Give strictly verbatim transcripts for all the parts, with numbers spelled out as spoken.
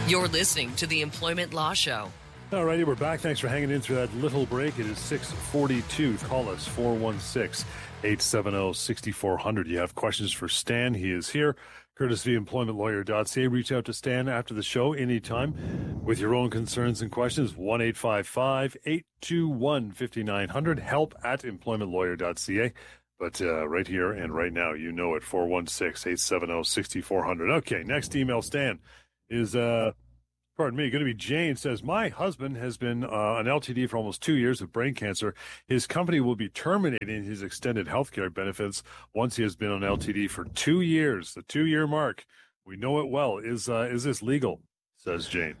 You're listening to the Employment Law Show. All righty, we're back. Thanks for hanging in through that little break. It is six forty-two. Call us, four one six, eight seven zero, six four zero zero. You have questions for Stan. He is here, courtesy of employment lawyer dot c a. Reach out to Stan after the show anytime with your own concerns and questions. one eight five five, eight two one, five nine zero zero. Help at employment lawyer dot c a. But uh, right here and right now, you know it, four one six, eight seven zero, six four zero zero. Okay, next email, Stan, is... uh. Pardon me, going to be Jane. Says, my husband has been uh, on L T D for almost two years with brain cancer. His company will be terminating his extended health care benefits once he has been on L T D for two years, the two-year mark. We know it well. Is uh, is this legal, says Jane?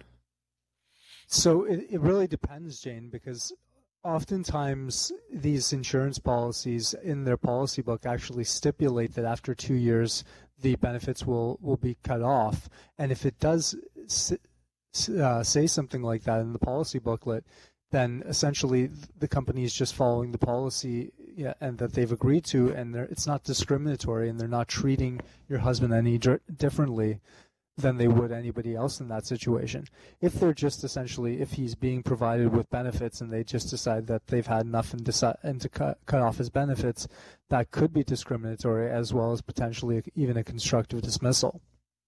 So it, it really depends, Jane, because oftentimes these insurance policies in their policy book actually stipulate that after two years the benefits will, will be cut off. And if it does... Uh, say something like that in the policy booklet, then essentially the company is just following the policy yeah, and that they've agreed to, and it's not discriminatory, and they're not treating your husband any dr- differently than they would anybody else in that situation. If they're just essentially, if he's being provided with benefits and they just decide that they've had enough and, decide, and to cut, cut off his benefits, that could be discriminatory as well as potentially even a constructive dismissal.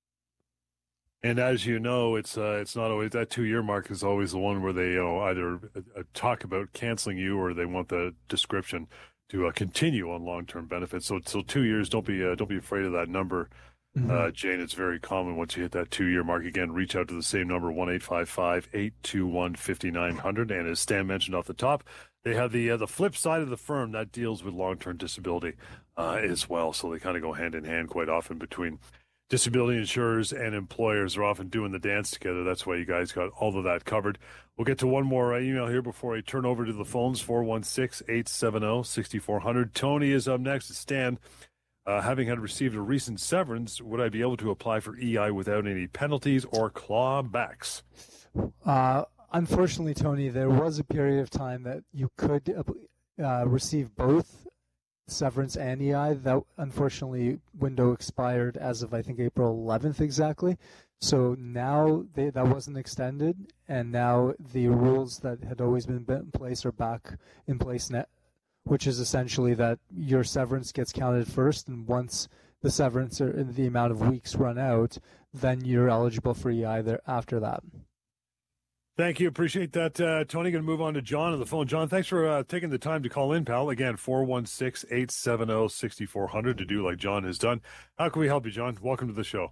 And as you know, it's uh, it's not always that two-year mark is always the one where they you know either uh, talk about canceling you or they want the description to uh, continue on long-term benefits. So so two years. Don't be uh, don't be afraid of that number, mm-hmm. uh, Jane. It's very common once you hit that two-year mark. Again, reach out to the same number one eight five five, eight two one, five nine zero zero. And as Stan mentioned off the top, they have the uh, the flip side of the firm that deals with long-term disability uh, as well. So they kind of go hand in hand quite often between disability insurers and employers are often doing the dance together. That's why you guys got all of that covered. We'll get to one more uh, email here before I turn over to the phones, four one six, eight seven zero, six four zero zero. Tony is up next. Stan, uh, having had received a recent severance, would I be able to apply for E I without any penalties or clawbacks? Uh, unfortunately, Tony, there was a period of time that you could uh, receive both severance and E I. That unfortunately window expired as of I think April eleventh exactly. So now they, that wasn't extended, and now the rules that had always been in place are back in place now, which is essentially that your severance gets counted first, and once the severance or the amount of weeks run out, then you're eligible for E I there after that. Thank you. Appreciate that, uh, Tony. Going to move on to John on the phone. John, thanks for uh, taking the time to call in, pal. Again, four one six, eight seven zero, six four zero zero to do like John has done. How can we help you, John? Welcome to the show.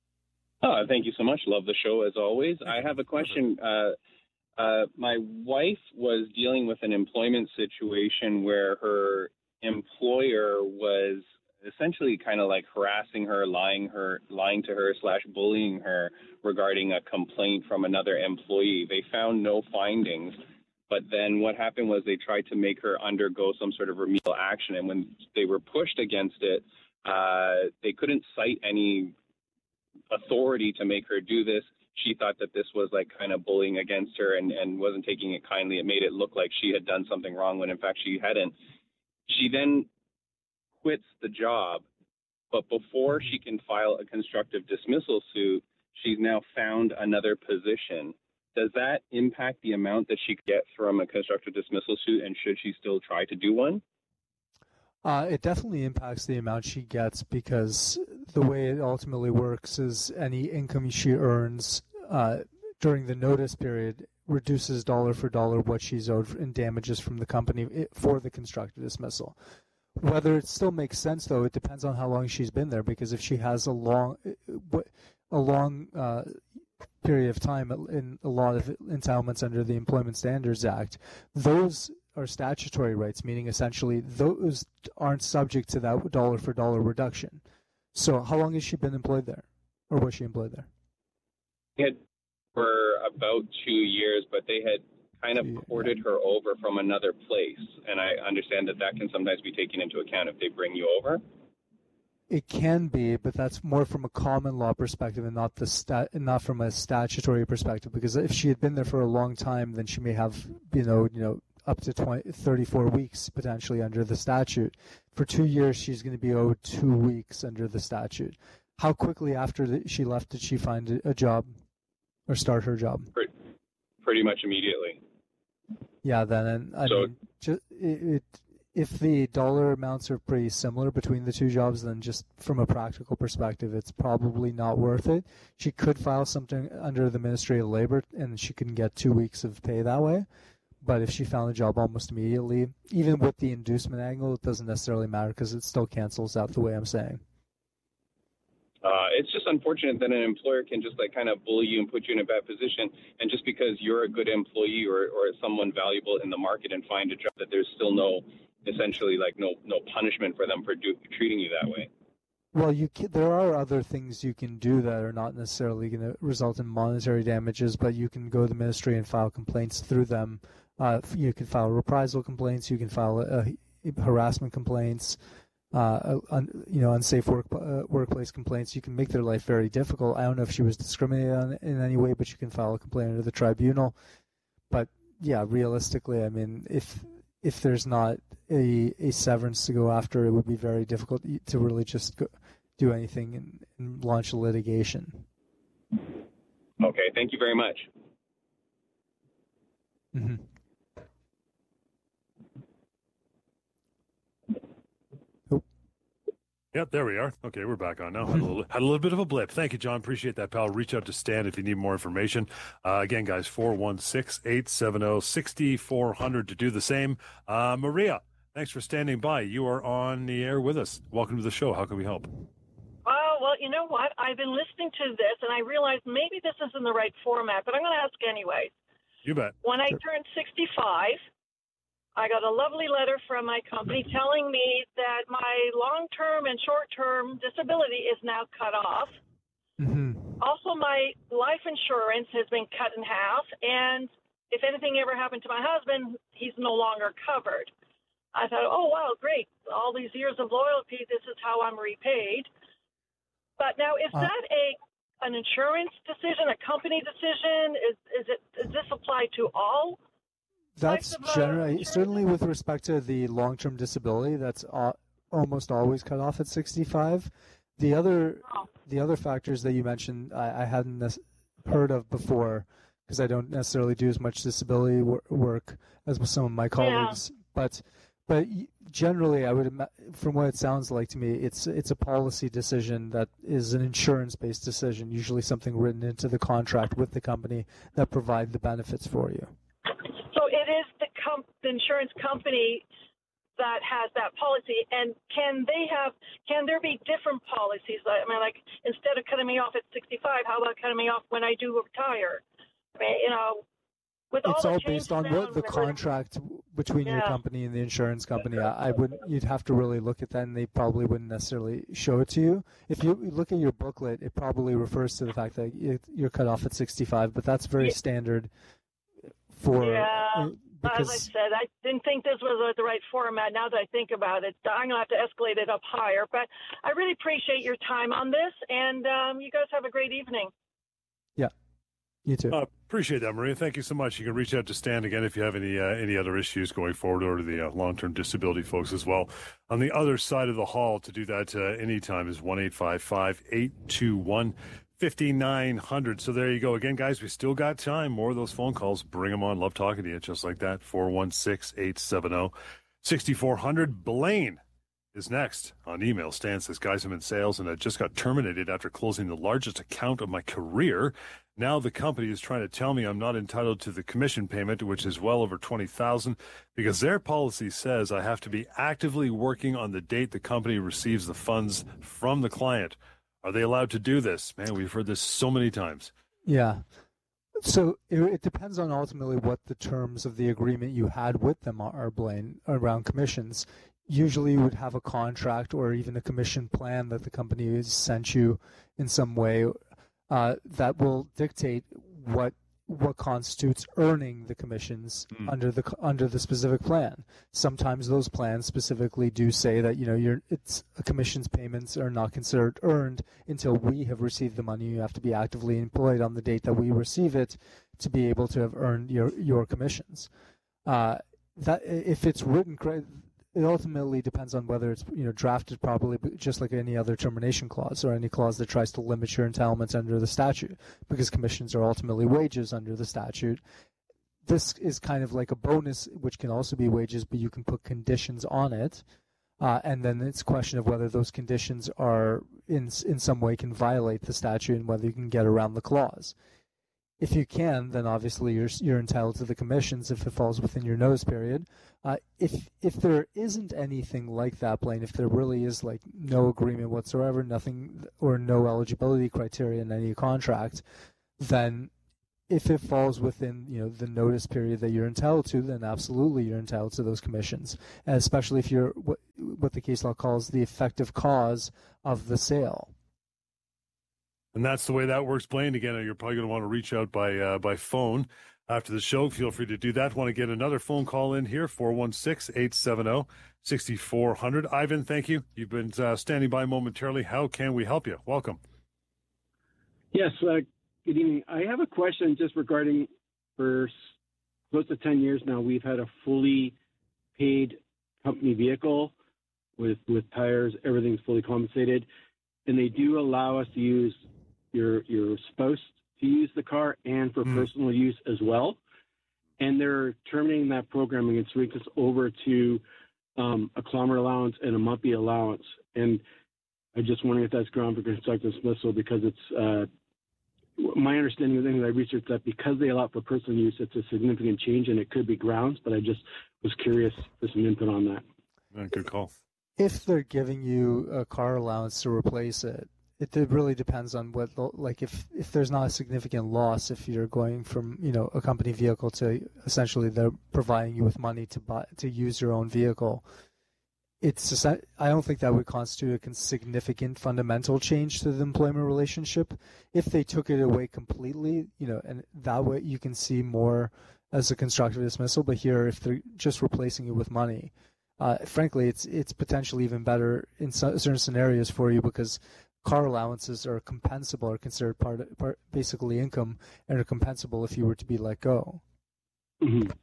Oh, thank you so much. Love the show as always. I have a question. Uh, uh, my wife was dealing with an employment situation where her employer was essentially kind of like harassing her, lying her, lying to her slash bullying her regarding a complaint from another employee. They found no findings, but then what happened was they tried to make her undergo some sort of remedial action. And when they were pushed against it, uh, they couldn't cite any authority to make her do this. She thought that this was like kind of bullying against her and, and wasn't taking it kindly. It made it look like she had done something wrong when in fact she hadn't. She then quits the job, but before she can file a constructive dismissal suit, she's now found another position. Does that impact the amount that she could get from a constructive dismissal suit, and should she still try to do one? Uh, it definitely impacts the amount she gets, because the way it ultimately works is any income she earns uh, during the notice period reduces dollar for dollar what she's owed in damages from the company for the constructive dismissal. Whether it still makes sense, though, it depends on how long she's been there, because if she has a long, a long uh, period of time in a lot of entitlements under the Employment Standards Act, those are statutory rights, meaning essentially those aren't subject to that dollar for dollar reduction. So how long has she been employed there, or was she employed there? They had for about two years, but they had kind of ported her over from another place, and I understand that that can sometimes be taken into account if they bring you over. It can be, but that's more from a common law perspective and not the stat, not from a statutory perspective. Because if she had been there for a long time, then she may have, you know, you know, up to twenty, thirty-four weeks potentially under the statute. For two years, she's going to be owed two weeks under the statute. How quickly after the, she left did she find a job? or start her job? Pretty, pretty much immediately. Yeah, then I so, mean, just, it, it, if the dollar amounts are pretty similar between the two jobs, then just from a practical perspective, it's probably not worth it. She could file something under the Ministry of Labor, and she can get two weeks of pay that way. But if she found a job almost immediately, even with the inducement angle, it doesn't necessarily matter because it still cancels out the way I'm saying. Uh, it's just unfortunate that an employer can just like kind of bully you and put you in a bad position, and just because you're a good employee or, or someone valuable in the market and find a job, that there's still no, essentially like no no punishment for them for do, treating you that way. Well, you can, there are other things you can do that are not necessarily going to result in monetary damages, but you can go to the ministry and file complaints through them. Uh, you can file reprisal complaints. You can file uh, harassment complaints. Uh, un, you know, unsafe work uh, workplace complaints. You can make their life very difficult. I don't know if she was discriminated on in any way, but you can file a complaint under the tribunal. But yeah, realistically, I mean, if if there's not a a severance to go after, it would be very difficult to really just go, do anything and, and launch a litigation. Okay, thank you very much. Mm-hmm. Yep, there we are. Okay, we're back on now. Had a little, had a little bit of a blip. Thank you, John. Appreciate that, pal. Reach out to Stan if you need more information. Uh, again, guys, four one six, eight seven zero, six four zero zero to do the same. Uh, Maria, thanks for standing by. You are on the air with us. Welcome to the show. How can we help? Oh, well, you know what? I've been listening to this, and I realized maybe this isn't the right format, but I'm going to ask anyway. You bet. When I turned sixty-five, I got a lovely letter from my company telling me that my long-term and short-term disability is now cut off. Mm-hmm. Also, my life insurance has been cut in half, and if anything ever happened to my husband, he's no longer covered. I thought, oh, wow, great. All these years of loyalty, this is how I'm repaid. But now, is uh, that a an insurance decision, a company decision? Is, is it does this apply to all? That's generally, certainly with respect to the long-term disability, that's uh, almost always cut off at sixty-five. The other, oh. the other factors that you mentioned, I, I hadn't heard of before because I don't necessarily do as much disability wor- work as with some of my colleagues. Yeah. But, but generally, I would, from what it sounds like to me, it's it's a policy decision that is an insurance-based decision, usually something written into the contract with the company that provide the benefits for you. So it is the, com- the insurance company that has that policy, and can they have? Can there be different policies? I mean, like instead of cutting me off at sixty-five, how about cutting me off when I do retire? I mean, you know, with it's all, all based on what the contract between yeah. your company and the insurance company. I, I wouldn't. You'd have to really look at that, and they probably wouldn't necessarily show it to you. If you look at your booklet, it probably refers to the fact that you're cut off at sixty-five, but that's very yeah. standard. For, yeah, because, as I said, I didn't think this was the right format. Now that I think about it, I'm going to have to escalate it up higher. But I really appreciate your time on this, and um, you guys have a great evening. Yeah, you too. Uh, appreciate that, Maria. Thank you so much. You can reach out to Stan again if you have any uh, any other issues going forward, or to the uh, long-term disability folks as well. On the other side of the hall, to do that uh, anytime is one eight five five, eight two one, fifty-nine hundred. So there you go. Again, guys, we still got time. More of those phone calls. Bring them on. Love talking to you just like that. four one six, eight seven zero, six four zero zero. Blaine is next on email. Stan says, guys, I'm in sales and I just got terminated after closing the largest account of my career. Now the company is trying to tell me I'm not entitled to the commission payment, which is well over twenty thousand dollars, because their policy says I have to be actively working on the date the company receives the funds from the client. Are they allowed to do this? Man, we've heard this so many times. Yeah. So it, it depends on ultimately what the terms of the agreement you had with them are, Blaine, around commissions. Usually you would have a contract or even a commission plan that the company has sent you in some way uh, that will dictate what what constitutes earning the commissions mm. under the under the specific plan. Sometimes those plans specifically do say that, you know, your it's commissions payments are not considered earned until we have received the money. You have to be actively employed on the date that we receive it to be able to have earned your your commissions. Uh, that if it's written it ultimately depends on whether it's you know drafted properly, just like any other termination clause or any clause that tries to limit your entitlements under the statute, because commissions are ultimately wages under the statute. This is kind of like a bonus, which can also be wages, but you can put conditions on it, uh, and then it's a question of whether those conditions are in in some way can violate the statute and whether you can get around the clause. If you can, then obviously you're you're entitled to the commissions if it falls within your notice period. Uh, if if there isn't anything like that, Blaine, if there really is like no agreement whatsoever, nothing or no eligibility criteria in any contract, then if it falls within you know the notice period that you're entitled to, then absolutely you're entitled to those commissions, and especially if you're what what the case law calls the effective cause of the sale. And that's the way that works, Blaine. Again, you're probably going to want to reach out by uh, by phone after the show. Feel free to do that. Want to get another phone call in here, four one six, eight seven zero, six four zero zero. Ivan, thank you. You've been uh, standing by momentarily. How can we help you? Welcome. Yes, uh, good evening. I have a question just regarding, for close to ten years now, we've had a fully paid company vehicle with, with tires, everything's fully compensated, and they do allow us to use your your spouse to use the car and for mm. personal use as well. And they're terminating that program and switching us over to um, a kilometer allowance and a monthly allowance. And I just wondering if that's ground for constructive dismissal, because it's uh, my understanding of things I researched that because they allow for personal use, it's a significant change and it could be grounds. But I just was curious for some input on that. Yeah, good call. If they're giving you a car allowance to replace it, it really depends on what, like if, if there's not a significant loss, if you're going from, you know, a company vehicle to essentially they're providing you with money to buy, to use your own vehicle, it's, I don't think that would constitute a significant fundamental change to the employment relationship. If they took it away completely, you know, and that way you can see more as a constructive dismissal, but here, if they're just replacing it with money, uh, frankly, it's, it's potentially even better in certain scenarios for you, because car allowances are compensable, are considered part, of, part basically income, and are compensable if you were to be let go. Mm-hmm.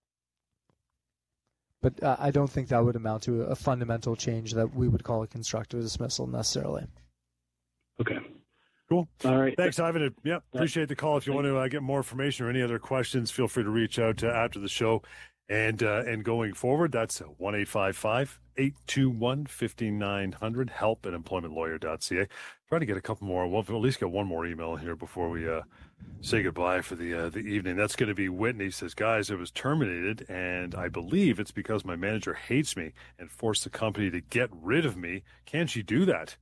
But uh, I don't think that would amount to a, a fundamental change that we would call a constructive dismissal necessarily. Okay. Cool. All right. Thanks, Ivan. Yeah, appreciate the call. If you want to uh, get more information or any other questions, feel free to reach out uh, after the show. And uh, and going forward, that's one eight five five, eight two one, five nine zero zero, help at employment lawyer dot c a. Try to get a couple more. We'll at least get one more email here before we uh, say goodbye for the uh, the evening. That's going to be Whitney. Says, guys, I was terminated, and I believe it's because my manager hates me and forced the company to get rid of me. Can she do that?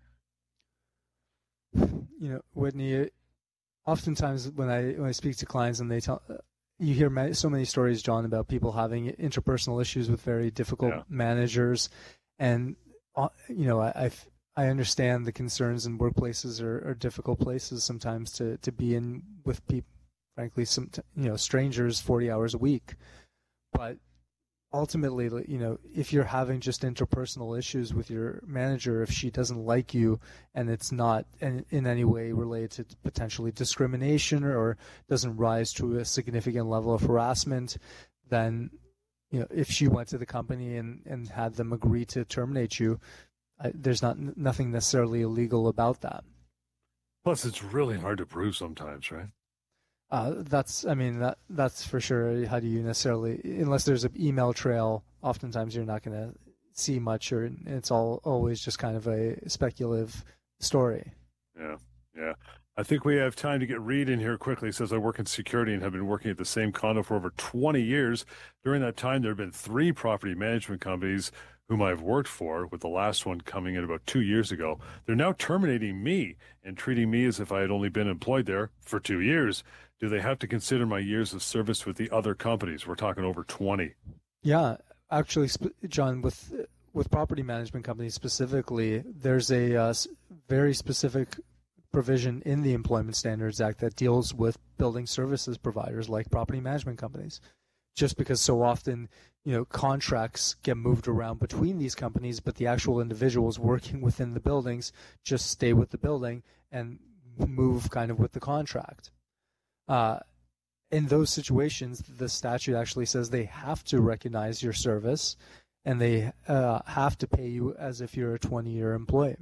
You know, Whitney, oftentimes when I when I speak to clients and they tell, you hear many, so many stories, John, about people having interpersonal issues with very difficult yeah. managers, and uh, you know, I I've, I understand the concerns, and workplaces are, are difficult places sometimes to, to be in with people, frankly, some you know strangers forty hours a week, but ultimately, you know, if you're having just interpersonal issues with your manager, if she doesn't like you and it's not in, in any way related to potentially discrimination or doesn't rise to a significant level of harassment, then, you know, if she went to the company and, and had them agree to terminate you, I, there's not nothing necessarily illegal about that. Plus, it's really hard to prove sometimes, right? Uh, that's, I mean, that that's for sure. How do you necessarily, unless there's an email trail, oftentimes you're not going to see much, or it's all always just kind of a speculative story. Yeah, yeah. I think we have time to get Reed in here quickly. He says, I work in security and have been working at the same condo for over twenty years. During that time, there have been three property management companies whom I've worked for, with the last one coming in about two years ago. They're now terminating me and treating me as if I had only been employed there for two years. Do they have to consider my years of service with the other companies? We're talking over twenty. Yeah, actually, John, with with property management companies specifically, there's a uh, very specific provision in the Employment Standards Act that deals with building services providers like property management companies. Just because so often, you know, contracts get moved around between these companies, but the actual individuals working within the buildings just stay with the building and move kind of with the contract. Uh, in those situations, the statute actually says they have to recognize your service, and they uh, have to pay you as if you're a twenty-year employee.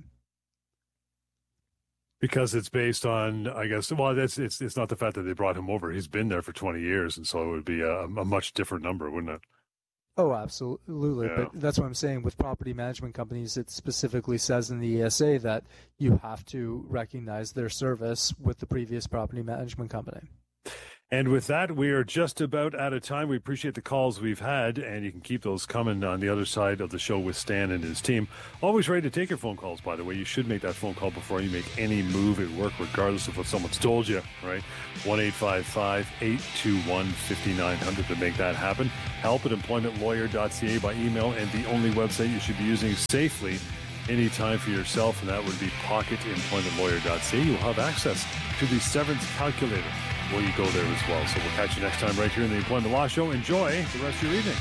Because it's based on, I guess, well, that's it's it's not the fact that they brought him over. He's been there for twenty years, and so it would be a, a much different number, wouldn't it? Oh, absolutely. Yeah. But that's what I'm saying. With property management companies, it specifically says in the E S A that you have to recognize their service with the previous property management company. And with that, we are just about out of time. We appreciate the calls we've had, and you can keep those coming on the other side of the show with Stan and his team. Always ready to take your phone calls, by the way. You should make that phone call before you make any move at work, regardless of what someone's told you, right? one eight five five, eight two one, five nine zero zero to make that happen. Help at employment lawyer dot c a by email, and the only website you should be using safely anytime for yourself, and that would be pocket employment lawyer dot c a. You'll have access to the severance calculator. Will you go there as well? So we'll catch you next time right here in the Employment Law Show. Enjoy the rest of your evening.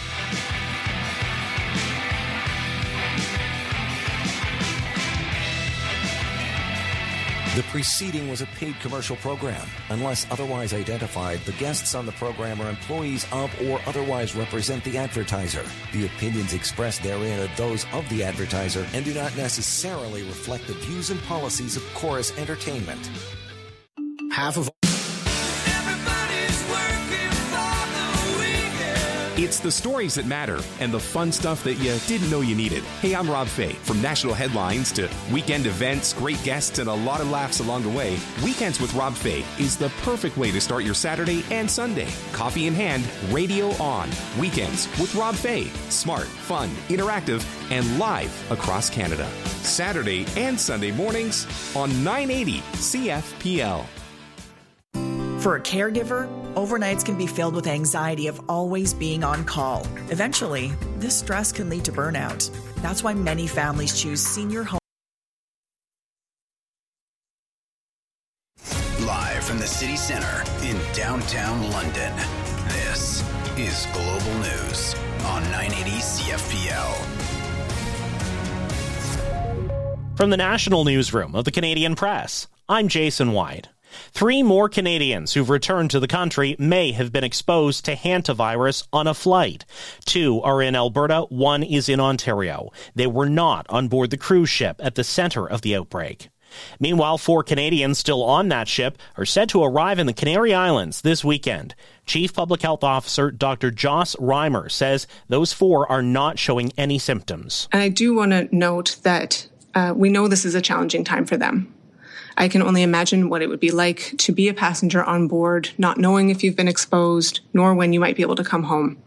The preceding was a paid commercial program. Unless otherwise identified, the guests on the program are employees of or otherwise represent the advertiser. The opinions expressed therein are those of the advertiser and do not necessarily reflect the views and policies of Chorus Entertainment. Half of It's the stories that matter and the fun stuff that you didn't know you needed. Hey, I'm Rob Fay. From national headlines to weekend events, great guests, and a lot of laughs along the way, Weekends with Rob Fay is the perfect way to start your Saturday and Sunday. Coffee in hand, radio on. Weekends with Rob Fay. Smart, fun, interactive, and live across Canada. Saturday and Sunday mornings on nine eighty C F P L. For a caregiver, overnights can be filled with anxiety of always being on call. Eventually, this stress can lead to burnout. That's why many families choose senior home. Live from the city centre in downtown London, this is Global News on nine eighty C F P L. From the National Newsroom of the Canadian Press, I'm Jason White. Three more Canadians who've returned to the country may have been exposed to hantavirus on a flight. Two are in Alberta, one is in Ontario. They were not on board the cruise ship at the center of the outbreak. Meanwhile, four Canadians still on that ship are said to arrive in the Canary Islands this weekend. Chief Public Health Officer Doctor Joss Reimer says those four are not showing any symptoms. And I do want to note that uh, we know this is a challenging time for them. I can only imagine what it would be like to be a passenger on board, not knowing if you've been exposed, nor when you might be able to come home.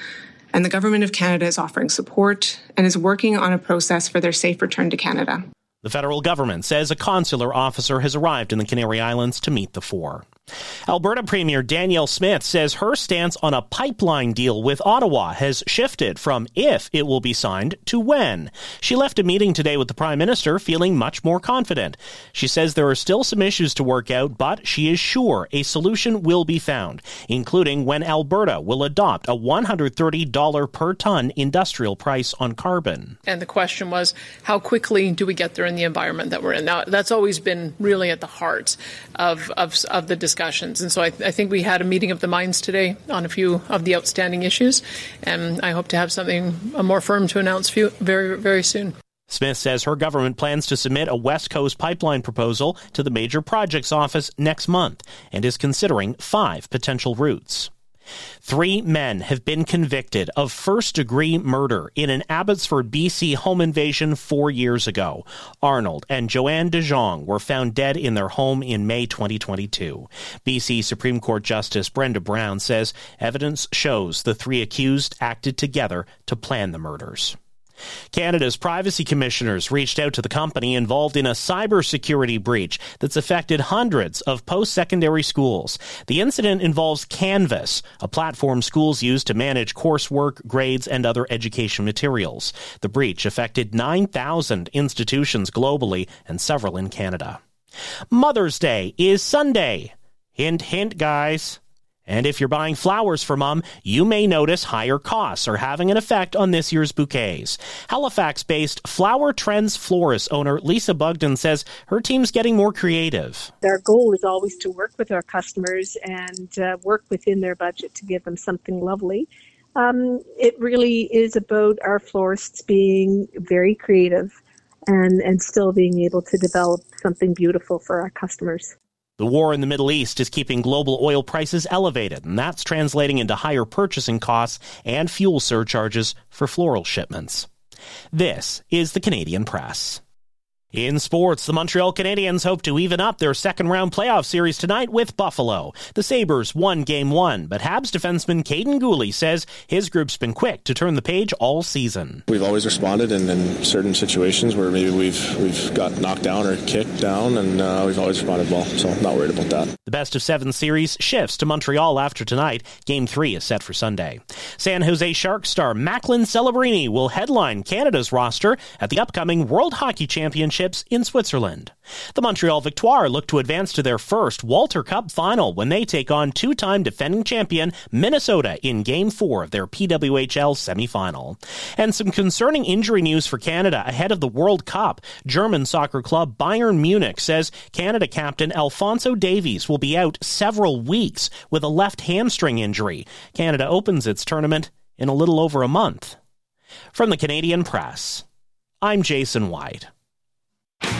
And the Government of Canada is offering support and is working on a process for their safe return to Canada. The federal government says a consular officer has arrived in the Canary Islands to meet the four. Alberta Premier Danielle Smith says her stance on a pipeline deal with Ottawa has shifted from if it will be signed to when. She left a meeting today with the Prime Minister feeling much more confident. She says there are still some issues to work out, but she is sure a solution will be found, including when Alberta will adopt a one hundred thirty dollars per ton industrial price on carbon. And the question was, how quickly do we get there in the environment that we're in? Now, that's always been really at the heart of, of, of the discussion. Discussions. And so I, I think we had a meeting of the minds today on a few of the outstanding issues, and I hope to have something more firm to announce few, very, very soon. Smith says her government plans to submit a West Coast pipeline proposal to the Major Projects Office next month and is considering five potential routes. Three men have been convicted of first-degree murder in an Abbotsford, B C home invasion four years ago. Arnold and Joanne DeJong were found dead in their home in May twenty twenty-two. B C Supreme Court Justice Brenda Brown says evidence shows the three accused acted together to plan the murders. Canada's privacy commissioners reached out to the company involved in a cybersecurity breach that's affected hundreds of post-secondary schools. The incident involves Canvas, a platform schools use to manage coursework, grades, and other education materials. The breach affected nine thousand institutions globally and several in Canada. Mother's Day is Sunday. Hint, hint, guys. And if you're buying flowers for Mom, you may notice higher costs are having an effect on this year's bouquets. Halifax-based Flower Trends florist owner Lisa Bugden says her team's getting more creative. Our goal is always to work with our customers and uh, work within their budget to give them something lovely. Um, it really is about our florists being very creative and, and still being able to develop something beautiful for our customers. The war in the Middle East is keeping global oil prices elevated, and that's translating into higher purchasing costs and fuel surcharges for floral shipments. This is the Canadian Press. In sports, the Montreal Canadiens hope to even up their second-round playoff series tonight with Buffalo. The Sabres won Game one, but Habs defenseman Caden Gooley says his group's been quick to turn the page all season. We've always responded in, in certain situations where maybe we've we've got knocked down or kicked down, and uh, we've always responded well, so I'm not worried about that. The best-of-seven series shifts to Montreal after tonight. Game three is set for Sunday. San Jose Sharks star Macklin Celebrini will headline Canada's roster at the upcoming World Hockey Championship in Switzerland. The Montreal Victoire look to advance to their first Walter Cup final when they take on two-time defending champion Minnesota in Game four of their P W H L semifinal. And some concerning injury news for Canada ahead of the World Cup. German soccer club Bayern Munich says Canada captain Alphonso Davies will be out several weeks with a left hamstring injury. Canada opens its tournament in a little over a month. From the Canadian Press, I'm Jason White.